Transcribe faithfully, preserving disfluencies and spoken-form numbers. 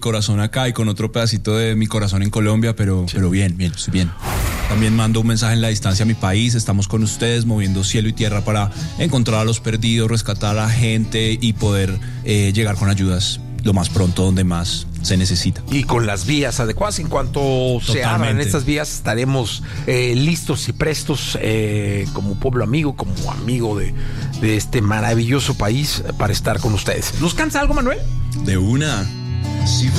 corazón acá y con otro pedacito de mi corazón en Colombia, pero, sí. pero bien, bien, estoy bien. También mando un mensaje en la distancia a mi país. Estamos con ustedes moviendo cielo y tierra para encontrar a los perdidos, rescatar a la gente y poder eh, llegar con ayudas lo más pronto donde más se necesita. Y con las vías adecuadas. En cuanto Totalmente. se abran estas vías, estaremos eh, listos y prestos eh, como pueblo amigo, como amigo de, de este maravilloso país para estar con ustedes. ¿Nos cansa algo, Manuel? De una. Si